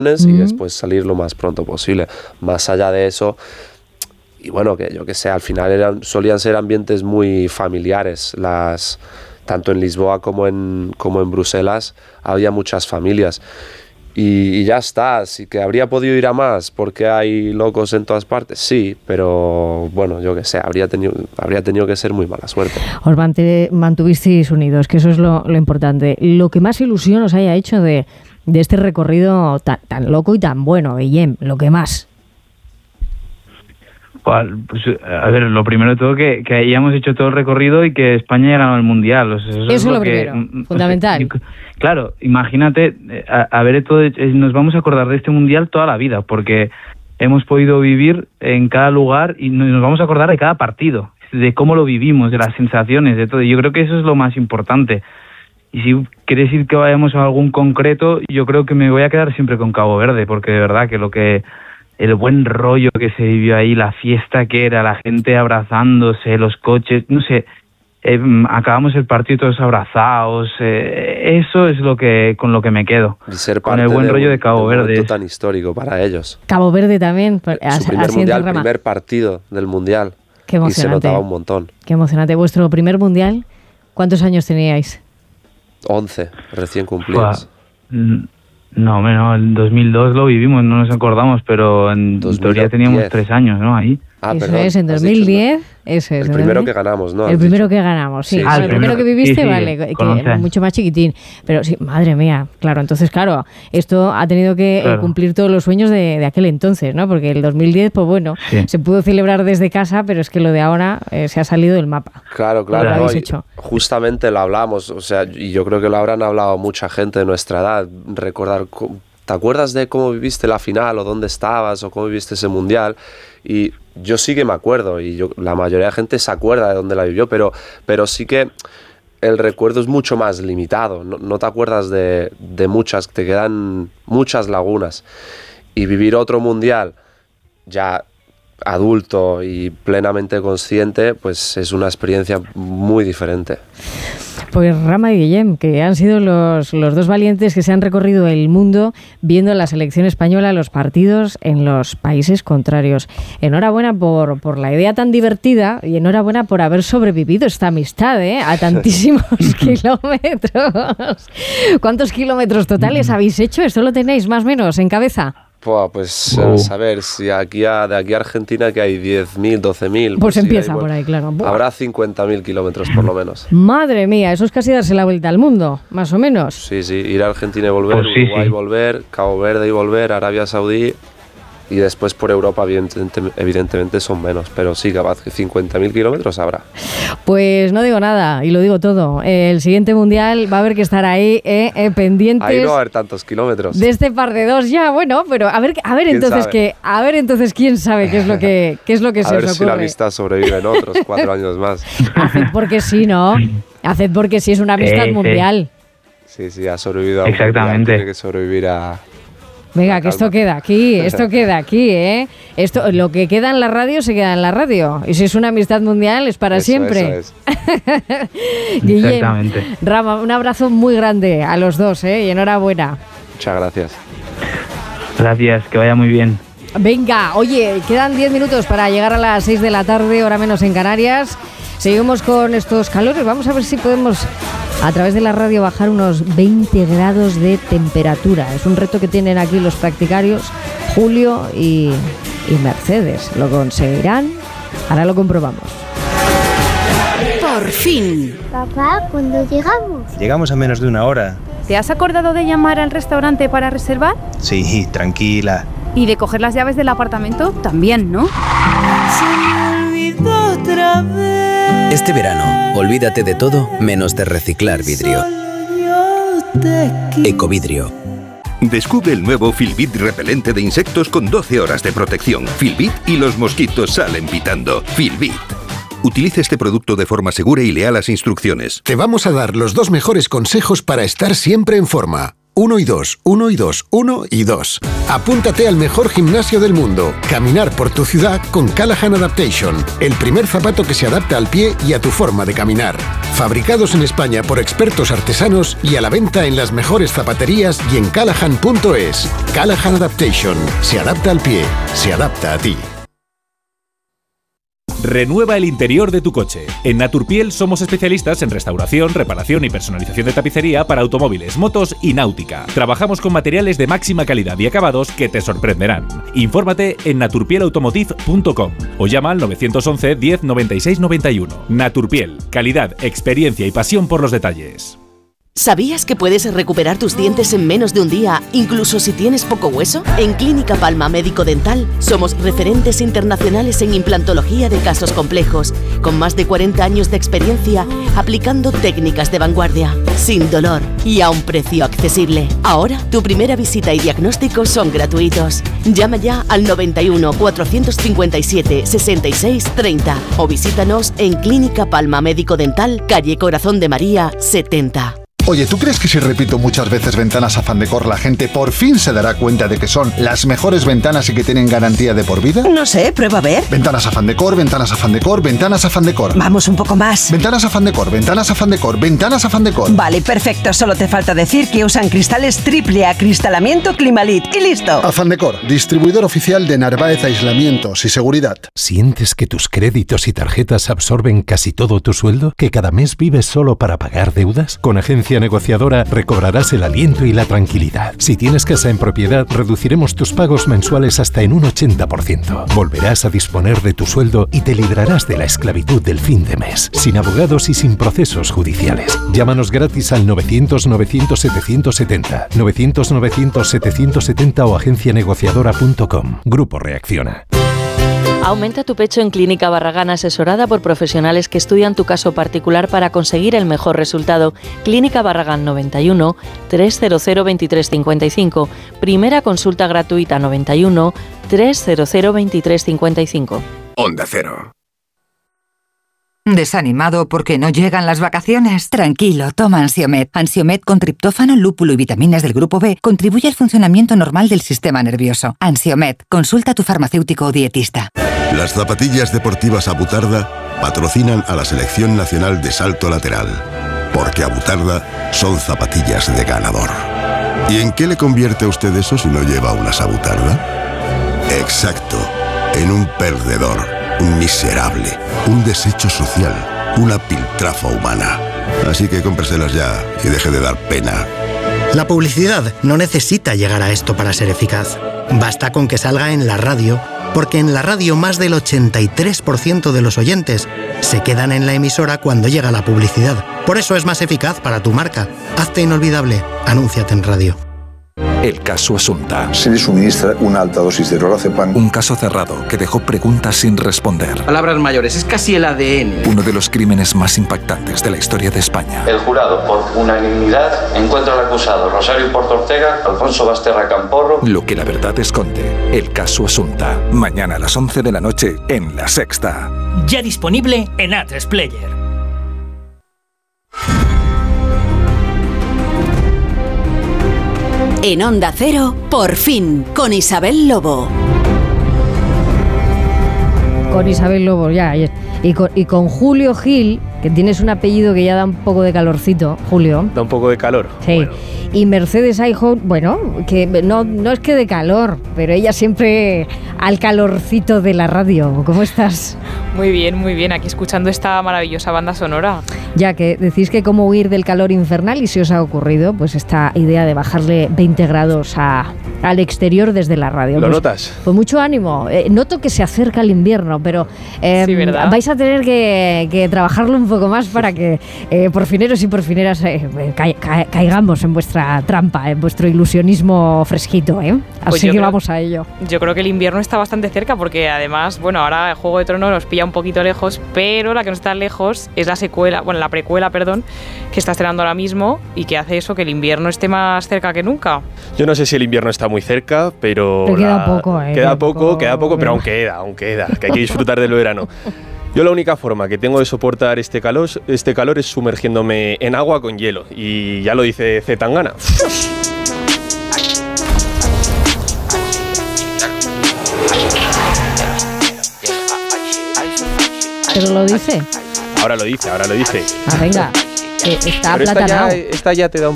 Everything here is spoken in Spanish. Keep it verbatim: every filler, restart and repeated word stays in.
uh-huh. y después salir lo más pronto posible. Más allá de eso, y bueno, que yo que sé, al final eran, solían ser ambientes muy familiares, las, tanto en Lisboa como en, como en Bruselas había muchas familias. Y, y ya está, así que habría podido ir a más porque hay locos en todas partes, sí, pero bueno, yo que sé, habría tenido, habría tenido que ser muy mala suerte. Os mantuvisteis unidos, que eso es lo, lo importante. Lo que más ilusión os haya hecho de, de este recorrido tan, tan loco y tan bueno, Guillem, lo que más. Pues, a ver, lo primero de todo que, que hayamos hecho todo el recorrido y que España haya ganado el Mundial. O sea, eso, eso es lo, lo primero, que, fundamental. O sea, claro, imagínate, a, a ver, todo, nos vamos a acordar de este Mundial toda la vida, porque hemos podido vivir en cada lugar y nos vamos a acordar de cada partido, de cómo lo vivimos, de las sensaciones, de todo. Yo creo que eso es lo más importante. Y si queréis ir que vayamos a algún concreto, yo creo que me voy a quedar siempre con Cabo Verde, porque de verdad que lo que... el buen rollo que se vivió ahí, la fiesta que era, la gente abrazándose, los coches, no sé, eh, acabamos el partido todos abrazados, eh, eso es lo que con lo que me quedo, y ser con el buen de rollo un, de Cabo de un Verde. Tan histórico para ellos. Cabo Verde también. Su primer mundial, primer partido del mundial. Qué emocionante. Y se notaba un montón. Qué emocionante. ¿Vuestro primer mundial? ¿Cuántos años teníais? once, recién cumplidos. Fua, No, bueno, en dos mil dos lo vivimos, no nos acordamos, pero en teoría teníamos tres años, ¿no? Ahí. Ah, eso perdón, es, en dos mil diez, dicho, ¿no? Eso es. El primero que ganamos, ¿no? El primero dicho? que ganamos, sí. sí, ah, sí. El primero que viviste, sí, sí, vale, que mucho más chiquitín. Pero sí, madre mía, claro, entonces, claro, esto ha tenido que claro. cumplir todos los sueños de, de aquel entonces, ¿no? Porque el dos mil diez, pues bueno, sí. se pudo celebrar desde casa, pero es que lo de ahora eh, se ha salido del mapa. Claro, claro. Lo no, hecho. Justamente lo hablamos, o sea, y yo creo que lo habrán hablado mucha gente de nuestra edad, recordar... ¿Te acuerdas de cómo viviste la final o dónde estabas o cómo viviste ese mundial? Y yo sí que me acuerdo y yo, la mayoría de gente se acuerda de dónde la vivió, pero, pero sí que el recuerdo es mucho más limitado. No, no te acuerdas de, de muchas, te quedan muchas lagunas. Y vivir otro mundial ya adulto y plenamente consciente, pues es una experiencia muy diferente. Pues Rama y Guillem, que han sido los, los dos valientes que se han recorrido el mundo viendo la selección española, los partidos en los países contrarios. Enhorabuena por, por la idea tan divertida y enhorabuena por haber sobrevivido esta amistad, ¿eh? A tantísimos kilómetros. ¿Cuántos kilómetros totales habéis hecho? ¿Esto lo tenéis más o menos en cabeza? Pues wow. a saber, si aquí a, de aquí a Argentina que hay diez mil, doce mil... Pues, pues empieza por ahí, claro. Buah. Habrá cincuenta mil kilómetros por lo menos. Madre mía, eso es casi darse la vuelta al mundo, más o menos. Sí, sí, ir a Argentina y volver, pues sí, Uruguay y sí. volver, Cabo Verde y volver, Arabia Saudí... Y después por Europa, evidentemente, son menos. Pero sí, capaz que cincuenta mil kilómetros habrá. Pues no digo nada, y lo digo todo. El siguiente Mundial va a haber que estar ahí, eh, eh, pendientes... Ahí no va a haber tantos kilómetros. De este par de dos ya, bueno, pero a ver, a ver entonces qué, a ver entonces quién sabe qué es lo que, qué es lo que se os ocurre. A ver si la amistad sobrevive en otros cuatro años más. Haced porque sí, ¿no? Haced porque sí, es una amistad eh, mundial. Sí, sí, ha sobrevivido a Exactamente. Mundial, tiene que sobrevivir a... Venga, que esto queda aquí, esto queda aquí, ¿eh? Esto, lo que queda en la radio se queda en la radio. Y si es una amistad mundial es para eso, siempre. Eso es. Guillem, Rama, un abrazo muy grande a los dos, ¿eh? Y enhorabuena. Muchas gracias. Gracias, que vaya muy bien. Venga, oye, quedan diez minutos para llegar a las seis de la tarde, hora menos en Canarias. Seguimos con estos calores. Vamos a ver si podemos, a través de la radio, bajar unos veinte grados de temperatura. Es un reto que tienen aquí los practicarios, Julio y, y Mercedes. ¿Lo conseguirán? Ahora lo comprobamos. Por fin. Papá, ¿cuándo llegamos? Llegamos a menos de una hora. ¿Te has acordado de llamar al restaurante para reservar? Sí, tranquila. ¿Y de coger las llaves del apartamento? También, ¿no? Se me olvidó otra vez. Este verano, olvídate de todo menos de reciclar vidrio. Ecovidrio. Descubre el nuevo Filbit repelente de insectos con doce horas de protección. Filbit y los mosquitos salen pitando. Filbit. Utiliza este producto de forma segura y lea las instrucciones. Te vamos a dar los dos mejores consejos para estar siempre en forma. Uno y dos, uno y dos, uno y dos. Apúntate al mejor gimnasio del mundo. Caminar por tu ciudad con Callahan Adaptation. El primer zapato que se adapta al pie y a tu forma de caminar. Fabricados en España por expertos artesanos y a la venta en las mejores zapaterías y en callahan punto es. Callahan Adaptation. Se adapta al pie. Se adapta a ti. Renueva el interior de tu coche. En Naturpiel somos especialistas en restauración, reparación y personalización de tapicería para automóviles, motos y náutica. Trabajamos con materiales de máxima calidad y acabados que te sorprenderán. Infórmate en naturpiel automotive punto com o llama al nueve once, diez, noventa y seis, noventa y uno. Naturpiel, calidad, experiencia y pasión por los detalles. ¿Sabías que puedes recuperar tus dientes en menos de un día, incluso si tienes poco hueso? En Clínica Palma Médico Dental somos referentes internacionales en implantología de casos complejos, con más de cuarenta años de experiencia aplicando técnicas de vanguardia, sin dolor y a un precio accesible. Ahora, tu primera visita y diagnóstico son gratuitos. Llama ya al noventa y uno, cuatrocientos cincuenta y siete, sesenta y seis, treinta o visítanos en Clínica Palma Médico Dental, calle Corazón de María, setenta. Oye, ¿tú crees que si repito muchas veces Ventanas Afán Decor la gente por fin se dará cuenta de que son las mejores ventanas y que tienen garantía de por vida? No sé, prueba a ver. Ventanas Afán Decor, Ventanas Afán Decor, Ventanas Afán Decor. Vamos un poco más. Ventanas Afán Decor, Ventanas Afán Decor, Ventanas Afán Decor. Vale, perfecto. Solo te falta decir que usan cristales triple acristalamiento Climalit y listo. Afán Decor, distribuidor oficial de Narváez Aislamientos y Seguridad. ¿Sientes que tus créditos y tarjetas absorben casi todo tu sueldo? ¿Que cada mes vives solo para pagar deudas? Con Agencia Negociadora recobrarás el aliento y la tranquilidad. Si tienes casa en propiedad, reduciremos tus pagos mensuales hasta en un ochenta por ciento. Volverás a disponer de tu sueldo y te librarás de la esclavitud del fin de mes, sin abogados y sin procesos judiciales. Llámanos gratis al novecientos, novecientos, setecientos setenta, novecientos, novecientos, setecientos setenta o agencia negociadora punto com. Grupo Reacciona. Aumenta tu pecho en Clínica Barragán, asesorada por profesionales que estudian tu caso particular para conseguir el mejor resultado. Clínica Barragán noventa y uno, trescientos, veintitrés cincuenta y cinco. Primera consulta gratuita noventa y uno, trescientos, veintitrés cincuenta y cinco. Onda Cero. ¿Desanimado porque no llegan las vacaciones? Tranquilo, toma Ansiomed. Ansiomed con triptófano, lúpulo y vitaminas del grupo B contribuye al funcionamiento normal del sistema nervioso. Ansiomed, consulta a tu farmacéutico o dietista. Las zapatillas deportivas Abutarda patrocinan a la Selección Nacional de Salto Lateral, porque Abutarda son zapatillas de ganador. ¿Y en qué le convierte a usted eso si no lleva unas Abutarda? Exacto, en un perdedor. Un miserable, un desecho social, una piltrafa humana. Así que cómpreselas ya y deje de dar pena. La publicidad no necesita llegar a esto para ser eficaz. Basta con que salga en la radio, porque en la radio más del ochenta y tres por ciento de los oyentes se quedan en la emisora cuando llega la publicidad. Por eso es más eficaz para tu marca. Hazte inolvidable. Anúnciate en radio. El caso Asunta. Se le suministra una alta dosis de clorazepam. Un caso cerrado que dejó preguntas sin responder. Palabras mayores, es casi el A D N. Uno de los crímenes más impactantes de la historia de España. El jurado, por unanimidad, encuentra al acusado Rosario Porto Ortega, Alfonso Basterra Camporro. Lo que la verdad esconde. El caso Asunta. Mañana a las once de la noche en La Sexta. Ya disponible en A tres Player. En Onda Cero, por fin, con Isabel Lobo. Con Isabel Lobo, ya. Y con, y con Julio Gil, que tienes un apellido que ya da un poco de calorcito, Julio. Da un poco de calor. Sí. Bueno. Y Mercedes Aijo, bueno, que no, no es que de calor, pero ella siempre al calorcito de la radio. ¿Cómo estás? Muy bien, muy bien. Aquí escuchando esta maravillosa banda sonora. Ya que decís que cómo huir del calor infernal y si os ha ocurrido, pues esta idea de bajarle veinte grados a, al exterior desde la radio. ¿Lo pues, notas? Pues mucho ánimo. Eh, noto que se acerca el invierno, pero eh, sí, ¿verdad? vais a tener que, que trabajarlo un poco más para que eh, porfineros y porfineras eh, ca, ca, caigamos en vuestra trampa, en vuestro ilusionismo fresquito, ¿eh? Así pues que creo, vamos a ello. Yo creo que el invierno está bastante cerca porque además, bueno, ahora el Juego de Tronos nos pilla un poquito lejos, pero la que no está lejos es la secuela, bueno, la precuela, perdón, que está estrenando ahora mismo y que hace eso, que el invierno esté más cerca que nunca. Yo no sé si el invierno está muy cerca, pero... Pero queda la... poco, ¿eh? Queda poco, queda poco, pero aún queda, aún queda, que hay que disfrutar del verano. Yo la única forma que tengo de soportar este calor, este calor es sumergiéndome en agua con hielo. Y ya lo dice Zetangana. Pero lo dice. Ahora lo dice, ahora lo dice. Ah, venga, que está Pero esta aplatanado. ya, esta ya te da un